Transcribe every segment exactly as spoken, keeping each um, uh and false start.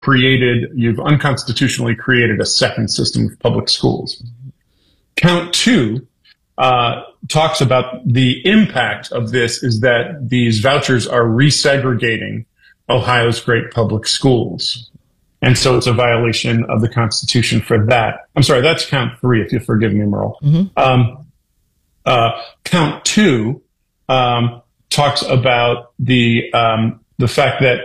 created, you've unconstitutionally created a second system of public schools. Count two uh, talks about the impact of this is that these vouchers are resegregating Ohio's great public schools. And so it's a violation of the Constitution for that. I'm sorry, that's count three, if you forgive me, Merle. Mm-hmm. Um, uh, count two um, talks about the um, the fact that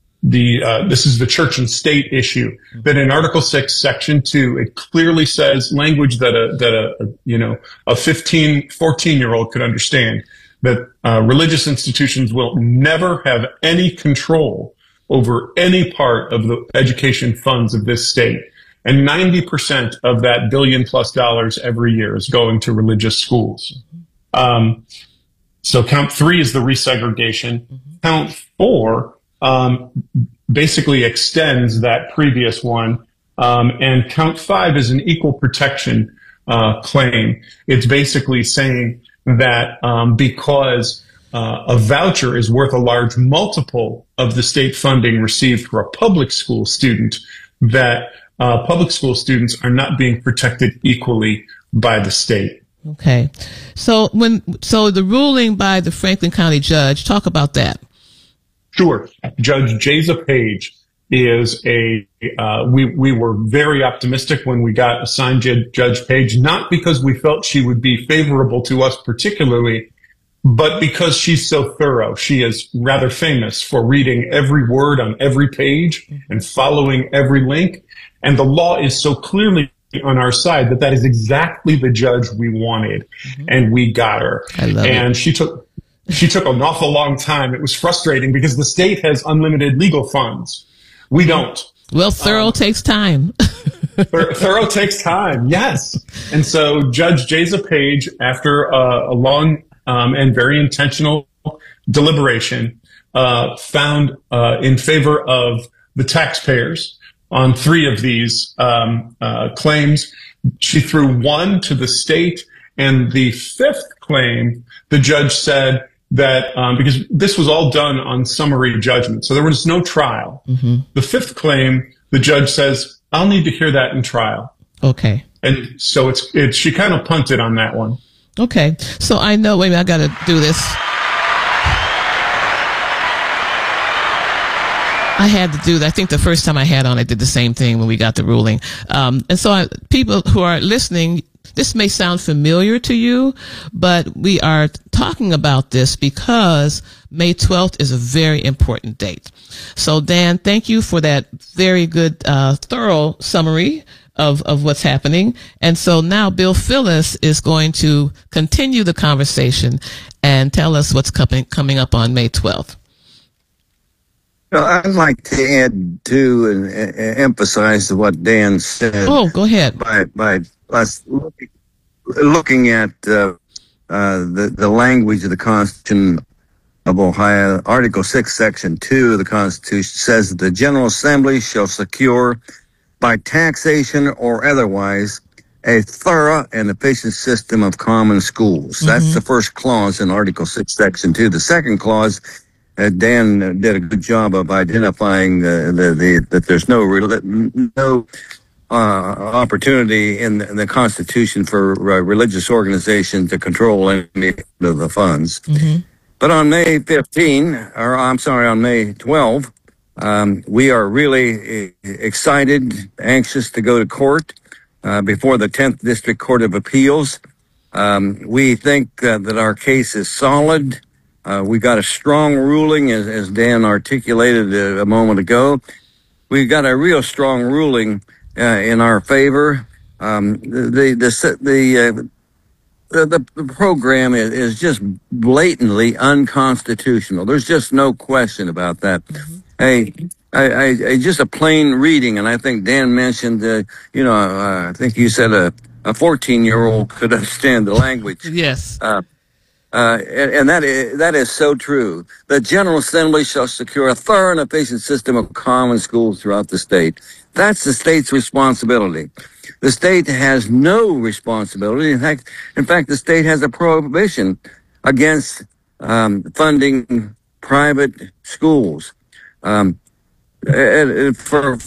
the uh, this is the church and state issue. That in Article Six, Section Two, it clearly says language that a that a, a you know a fifteen, fourteen year old could understand. That uh, religious institutions will never have any control over any part of the education funds of this state. And ninety percent of that billion plus dollars every year is going to religious schools. Um, so count three is the resegregation. Mm-hmm. Count four um, basically extends that previous one. Um, and count five is an equal protection uh, claim. It's basically saying that um, because uh, a voucher is worth a large multiple of the state funding received for a public school student, that uh, public school students are not being protected equally by the state. Okay. So when so the ruling by the Franklin County judge, talk about that. Sure. Judge Jasa Page is a, uh, we, we were very optimistic when we got assigned Judge Page, not because we felt she would be favorable to us particularly, but because she's so thorough. She is rather famous for reading every word on every page and following every link. And the law is so clearly on our side that that is exactly the judge we wanted. Mm-hmm. And we got her. I love and it. she took, she took an awful long time. It was frustrating because the state has unlimited legal funds. We don't. Well, thorough um, takes time. thor- thorough takes time, yes. And so Judge Jasa Page, after a, a long um, and very intentional deliberation, uh, found uh, in favor of the taxpayers on three of these um, uh, claims. She threw one to the state, and the fifth claim, the judge said that um, because this was all done on summary judgment, so there was no trial. Mm-hmm. The fifth claim, the judge says, I'll need to hear that in trial. Okay. And so it's, it's she kind of punted on that one. Okay. So I know, wait a minute, I got to do this. I had to do that. I think the first time I had on, I did the same thing when we got the ruling. Um, and so I, people who are listening, this may sound familiar to you, but we are talking about this because May twelfth is a very important date. So Dan, thank you for that very good, uh, thorough summary of, of what's happening. And so now Bill Phillips is going to continue the conversation and tell us what's coming, coming up on May twelfth. Well, I'd like to add to and uh, emphasize what Dan said. Oh, go ahead. By by us looking, looking at uh, uh, the the language of the Constitution of Ohio, Article Six, Section Two of the Constitution says that the General Assembly shall secure, by taxation or otherwise, a thorough and efficient system of common schools. Mm-hmm. That's the first clause in Article Six, Section Two. The second clause. Uh, Dan did a good job of identifying the, the, the, that there's no no uh, opportunity in the, in the Constitution for uh, religious organizations to control any of the funds. Mm-hmm. But on May fifteenth, or I'm sorry, on May twelfth, um, we are really excited, anxious to go to court uh, before the tenth District Court of Appeals. Um, we think uh, that our case is solid. Uh, we got a strong ruling, as, as Dan articulated a, a moment ago. We got a real strong ruling uh, in our favor. Um, the the the uh, the, the program is, is just blatantly unconstitutional. There's just no question about that. Mm-hmm. Hey, I, I, I just a plain reading, and I think Dan mentioned, uh, you know, uh, I think you said a a fourteen year old could understand the language. Yes. Uh, Uh, and, and that is, that is so true. The General Assembly shall secure a thorough and efficient system of common schools throughout the state. That's the state's responsibility. The state has no responsibility. In fact, in fact, the state has a prohibition against um, funding private schools. Um, and for